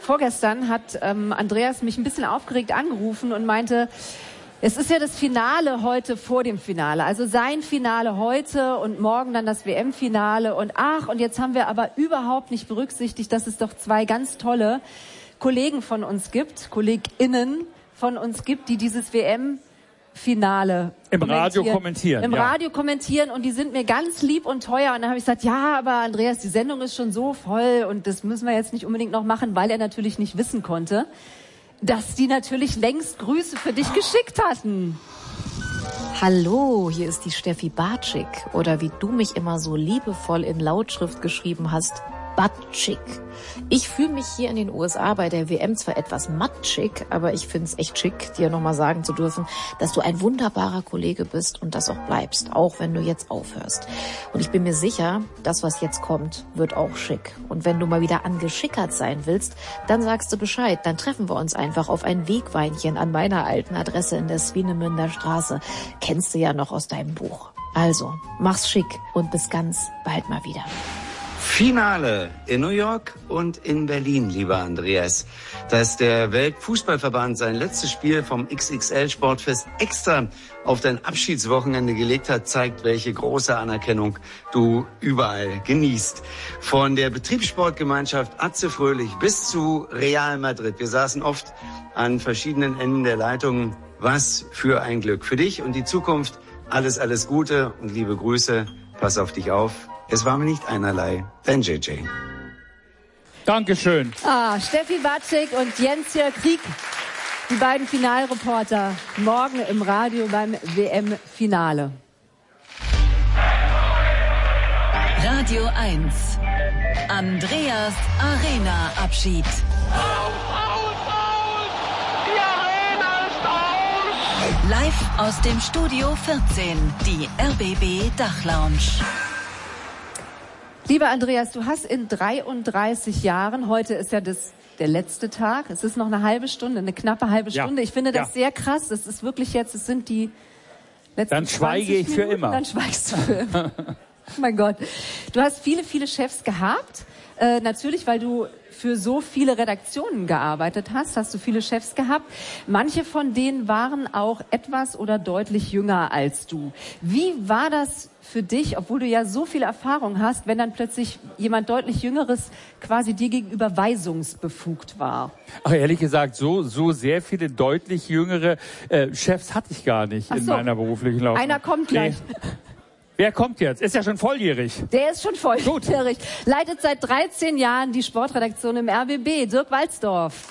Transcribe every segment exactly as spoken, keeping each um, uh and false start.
vorgestern hat ähm, Andreas mich ein bisschen aufgeregt angerufen und meinte, es ist ja das Finale heute vor dem Finale. Also sein Finale heute und morgen dann das W M-Finale. Und ach, und jetzt haben wir aber überhaupt nicht berücksichtigt, dass es doch zwei ganz tolle Kollegen von uns gibt, KollegInnen von uns gibt, die dieses W M-Finale im Radio kommentieren. Im ja. Radio kommentieren und die sind mir ganz lieb und teuer. Und dann habe ich gesagt, ja, aber Andreas, die Sendung ist schon so voll und das müssen wir jetzt nicht unbedingt noch machen, weil er natürlich nicht wissen konnte, dass die natürlich längst Grüße für dich geschickt hatten. Hallo, hier ist die Steffi Bartschik oder wie du mich immer so liebevoll in Lautschrift geschrieben hast, Batschik. Ich fühle mich hier in den U S A bei der W M zwar etwas matschig, aber ich finde es echt schick, dir nochmal sagen zu dürfen, dass du ein wunderbarer Kollege bist und das auch bleibst, auch wenn du jetzt aufhörst. Und ich bin mir sicher, das, was jetzt kommt, wird auch schick. Und wenn du mal wieder angeschickert sein willst, dann sagst du Bescheid. Dann treffen wir uns einfach auf ein Wegweinchen an meiner alten Adresse in der Swinemünder Straße. Kennst du ja noch aus deinem Buch. Also, mach's schick und bis ganz bald mal wieder. Finale in New York und in Berlin, lieber Andreas. Dass der Weltfußballverband sein letztes Spiel vom X X L-Sportfest extra auf dein Abschiedswochenende gelegt hat, zeigt, welche große Anerkennung du überall genießt. Von der Betriebssportgemeinschaft Atze Fröhlich bis zu Real Madrid. Wir saßen oft an verschiedenen Enden der Leitung. Was für ein Glück. Für dich und die Zukunft alles, alles Gute und liebe Grüße. Pass auf dich auf. Es war mir nicht einerlei, dein J J. Dankeschön. Ah, Steffi Batschik und Jens-Jörg Krieg, die beiden Finalreporter, morgen im Radio beim W M-Finale. Radio eins. Andreas Arena-Abschied. Aus, aus, aus! Die Arena ist aus! Live aus dem Studio vierzehn, die R B B Dachlounge. Lieber Andreas, du hast in dreiunddreißig Jahren, heute ist ja das, der letzte Tag, es ist noch eine halbe Stunde, eine knappe halbe Stunde. Ja. Ich finde das ja. sehr krass. Das ist wirklich jetzt, es sind die letzten Dann schweige ich Minuten, für immer. Dann schweigst du für immer. Oh mein Gott. Du hast viele, viele Chefs gehabt. Äh, natürlich, weil du für so viele Redaktionen gearbeitet hast, hast du viele Chefs gehabt. Manche von denen waren auch etwas oder deutlich jünger als du. Wie war das für dich, obwohl du ja so viel Erfahrung hast, wenn dann plötzlich jemand deutlich Jüngeres quasi dir gegenüber weisungsbefugt war? Ach, ehrlich gesagt, so so sehr viele deutlich jüngere äh, Chefs hatte ich gar nicht Ach in so. meiner beruflichen Laufbahn. Einer kommt gleich. Nee. Wer kommt jetzt? Ist ja schon volljährig. Der ist schon volljährig. Leitet seit dreizehn Jahren die Sportredaktion im R B B. Dirk Walzdorf.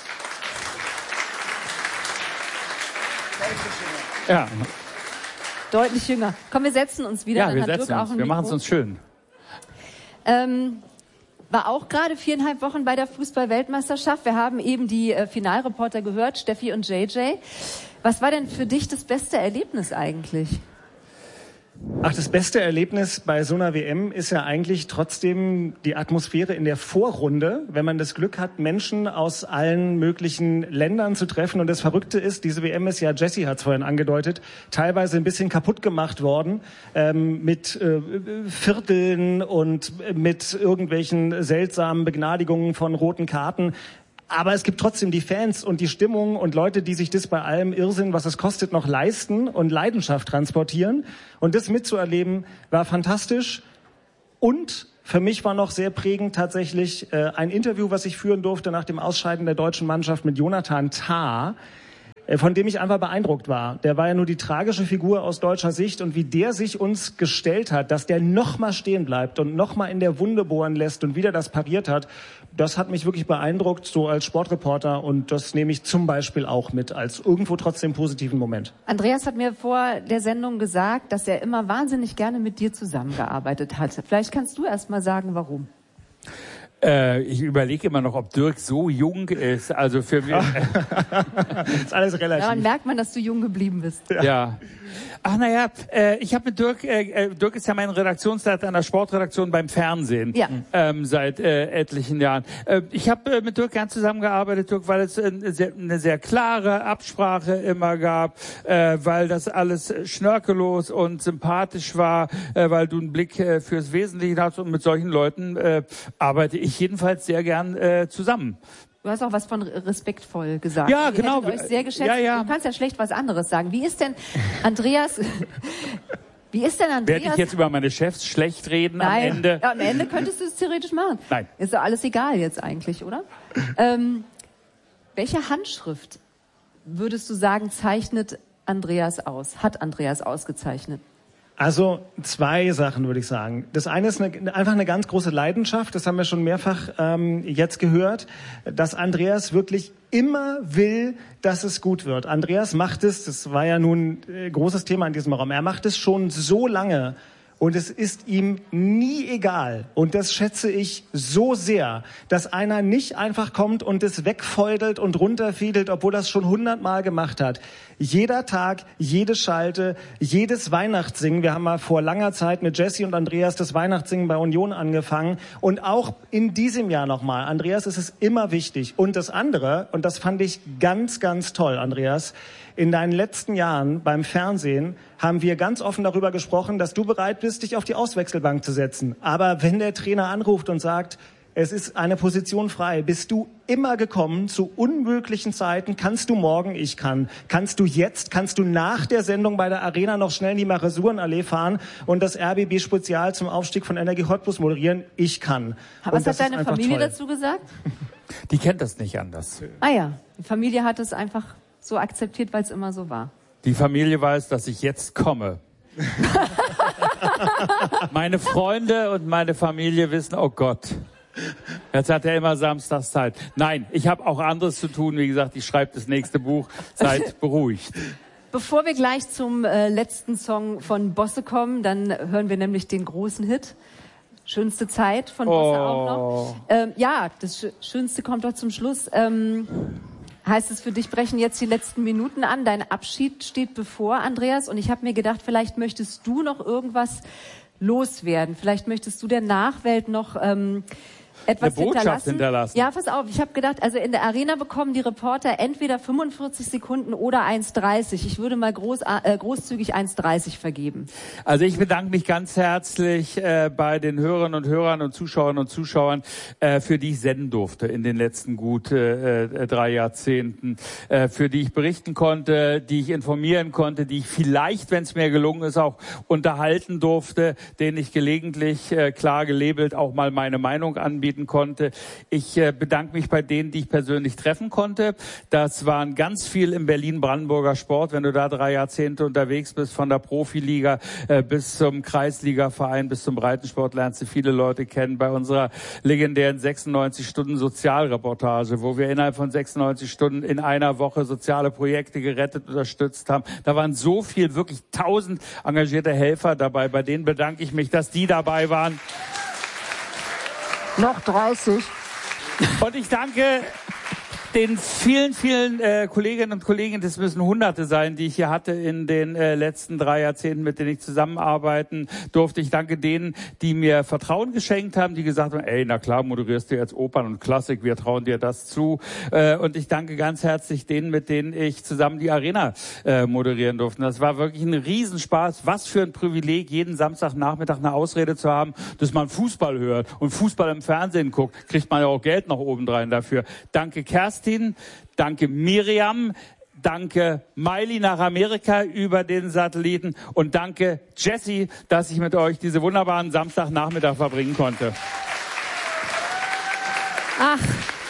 Ja. Deutlich jünger. Komm, wir setzen uns wieder. Ja, Dann wir hat setzen Dirk auch uns. ein Wir Mikro. machen es uns schön. Ähm, war auch gerade viereinhalb Wochen bei der Fußball-Weltmeisterschaft. Wir haben eben die äh, Finalreporter gehört, Steffi und J J. Was war denn für dich das beste Erlebnis eigentlich? Ach, das beste Erlebnis bei so einer W M ist ja eigentlich trotzdem die Atmosphäre in der Vorrunde, wenn man das Glück hat, Menschen aus allen möglichen Ländern zu treffen. Und das Verrückte ist, diese W M ist ja, Jessie hat es vorhin angedeutet, teilweise ein bisschen kaputt gemacht worden ähm, mit äh, Vierteln und mit irgendwelchen seltsamen Begnadigungen von roten Karten. Aber es gibt trotzdem die Fans und die Stimmung und Leute, die sich das bei allem Irrsinn, was es kostet, noch leisten und Leidenschaft transportieren. Und das mitzuerleben, war fantastisch. Und für mich war noch sehr prägend tatsächlich äh, ein Interview, was ich führen durfte nach dem Ausscheiden der deutschen Mannschaft mit Jonathan Tah, von dem ich einfach beeindruckt war. Der war ja nur die tragische Figur aus deutscher Sicht und wie der sich uns gestellt hat, dass der nochmal stehen bleibt und nochmal in der Wunde bohren lässt und wieder das pariert hat, das hat mich wirklich beeindruckt, so als Sportreporter, und das nehme ich zum Beispiel auch mit als irgendwo trotzdem positiven Moment. Andreas hat mir vor der Sendung gesagt, dass er immer wahnsinnig gerne mit dir zusammengearbeitet hat. Vielleicht kannst du erst mal sagen, warum. Äh, ich überlege immer noch, ob Dirk so jung ist. Also für mich ist alles relativ. Daran merkt man, dass du jung geblieben bist. Ja. ja. Ach naja, äh, ich habe mit Dirk, äh, Dirk ist ja mein Redaktionsleiter an der Sportredaktion beim Fernsehen ja. ähm, seit äh, etlichen Jahren. Äh, ich habe äh, mit Dirk gern zusammengearbeitet, Dirk, weil es äh, sehr, eine sehr klare Absprache immer gab, äh, weil das alles schnörkellos und sympathisch war, äh, weil du einen Blick äh, fürs Wesentliche hast, und mit solchen Leuten äh, arbeite ich jedenfalls sehr gern äh, zusammen. Du hast auch was von respektvoll gesagt. Ja, Ihr genau. hättet euch sehr geschätzt. Ja, ja. Du kannst ja schlecht was anderes sagen. Wie ist denn Andreas... Wie ist denn Andreas? Werde ich jetzt über meine Chefs schlecht reden Nein. am Ende? Ja, am Ende könntest du es theoretisch machen. Nein. Ist doch alles egal jetzt eigentlich, oder? ähm, welche Handschrift würdest du sagen, zeichnet Andreas aus? Hat Andreas ausgezeichnet? Also zwei Sachen würde ich sagen. Das eine ist eine, einfach eine ganz große Leidenschaft, das haben wir schon mehrfach ähm, jetzt gehört, dass Andreas wirklich immer will, dass es gut wird. Andreas macht es, das war ja nun ein großes Thema in diesem Raum, er macht es schon so lange und es ist ihm nie egal. Und das schätze ich so sehr, dass einer nicht einfach kommt und es wegfeudelt und runterfiedelt, obwohl er es schon hundertmal gemacht hat. Jeder Tag, jede Schalte, jedes Weihnachtssingen. Wir haben mal vor langer Zeit mit Jesse und Andreas das Weihnachtssingen bei Union angefangen. Und auch in diesem Jahr nochmal. Andreas, ist es immer wichtig. Und das andere, und das fand ich ganz, ganz toll, Andreas, in deinen letzten Jahren beim Fernsehen haben wir ganz offen darüber gesprochen, dass du bereit bist, dich auf die Auswechselbank zu setzen. Aber wenn der Trainer anruft und sagt, es ist eine Position frei, bist du immer gekommen zu unmöglichen Zeiten. Kannst du morgen? Ich kann. Kannst du jetzt? Kannst du nach der Sendung bei der Arena noch schnell in die Marisurenallee fahren und das R B B-Spezial zum Aufstieg von Energie Hotbus moderieren? Ich kann. Was hat deine Familie toll. dazu gesagt? Die kennt das nicht anders. Ah ja, die Familie hat es einfach so akzeptiert, weil es immer so war. Die Familie weiß, dass ich jetzt komme. Meine Freunde und meine Familie wissen, oh Gott, jetzt hat er immer samstags Zeit. Nein, ich habe auch anderes zu tun. Wie gesagt, ich schreibe das nächste Buch. Seid beruhigt. Bevor wir gleich zum äh, letzten Song von Bosse kommen, dann hören wir nämlich den großen Hit. Schönste Zeit von Bosse Oh. auch noch. Ähm, ja, das Sch- Schönste kommt doch zum Schluss. Ähm, heißt es für dich, brechen jetzt die letzten Minuten an. Dein Abschied steht bevor, Andreas. Und ich habe mir gedacht, vielleicht möchtest du noch irgendwas loswerden. Vielleicht möchtest du der Nachwelt noch ähm, etwas Eine Botschaft hinterlassen. hinterlassen. Ja, pass auf. Ich habe gedacht, also in der Arena bekommen die Reporter entweder fünfundvierzig Sekunden oder eins dreißig. Ich würde mal groß, äh, großzügig eins dreißig vergeben. Also ich bedanke mich ganz herzlich äh, bei den Hörerinnen und Hörern und Zuschauerinnen und Zuschauern, äh, für die ich senden durfte in den letzten gut äh, äh, drei Jahrzehnten, äh, für die ich berichten konnte, die ich informieren konnte, die ich vielleicht, wenn es mir gelungen ist, auch unterhalten durfte, denen ich gelegentlich äh, klar gelabelt auch mal meine Meinung anbieten konnte. Ich äh, bedanke mich bei denen, die ich persönlich treffen konnte. Das waren ganz viel im Berlin-Brandenburger Sport. Wenn du da drei Jahrzehnte unterwegs bist, von der Profiliga äh, bis zum Kreisligaverein, bis zum Breitensport, lernst du viele Leute kennen. Bei unserer legendären sechsundneunzig Stunden Sozialreportage, wo wir innerhalb von sechsundneunzig Stunden in einer Woche soziale Projekte gerettet, unterstützt haben. Da waren so viel, wirklich tausend engagierte Helfer dabei. Bei denen bedanke ich mich, dass die dabei waren. Noch dreißig. Und ich danke den vielen, vielen äh, Kolleginnen und Kollegen, das müssen Hunderte sein, die ich hier hatte in den äh, letzten drei Jahrzehnten, mit denen ich zusammenarbeiten durfte. Ich danke denen, die mir Vertrauen geschenkt haben, die gesagt haben, ey, na klar, moderierst du jetzt Opern und Klassik, wir trauen dir das zu. Äh, und ich danke ganz herzlich denen, mit denen ich zusammen die Arena äh, moderieren durfte. Das war wirklich ein Riesenspaß. Was für ein Privileg, jeden Samstagnachmittag eine Ausrede zu haben, dass man Fußball hört und Fußball im Fernsehen guckt. Kriegt man ja auch Geld noch obendrein dafür. Danke Kerstin. Danke Miriam, danke Miley nach Amerika über den Satelliten und danke Jesse, dass ich mit euch diese wunderbaren Samstagnachmittag verbringen konnte. Ach,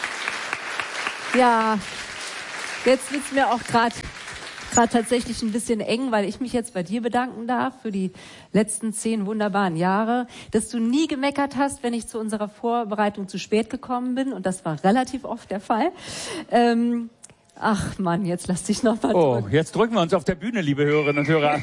ja, jetzt wird's mir auch gerade gerade tatsächlich ein bisschen eng, weil ich mich jetzt bei dir bedanken darf für die letzten zehn wunderbaren Jahre, dass du nie gemeckert hast, wenn ich zu unserer Vorbereitung zu spät gekommen bin, und das war relativ oft der Fall. Ähm, ach Mann, jetzt lass dich noch mal Oh, drücken. jetzt drücken wir uns auf der Bühne, liebe Hörerinnen und Hörer.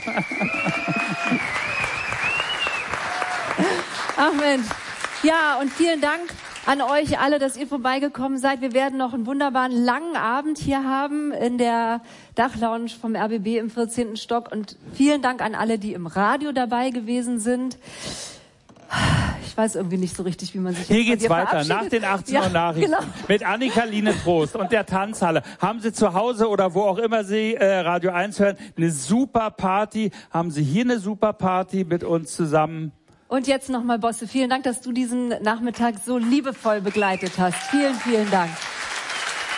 Ach Mensch. Ja, und vielen Dank an euch alle, dass ihr vorbeigekommen seid. Wir werden noch einen wunderbaren langen Abend hier haben in der Dachlounge vom R B B im vierzehnten Stock. Und vielen Dank an alle, die im Radio dabei gewesen sind. Ich weiß irgendwie nicht so richtig, wie man sich Hier jetzt geht's von dir weiter, nach den achtzehn Uhr Ja, Nachrichten, genau. mit Annika-Line Trost und der Tanzhalle. Haben Sie zu Hause oder wo auch immer Sie äh, Radio eins hören, eine super Party? Haben Sie hier eine super Party mit uns zusammen? Und jetzt nochmal, Bosse, vielen Dank, dass du diesen Nachmittag so liebevoll begleitet hast. Vielen, vielen Dank.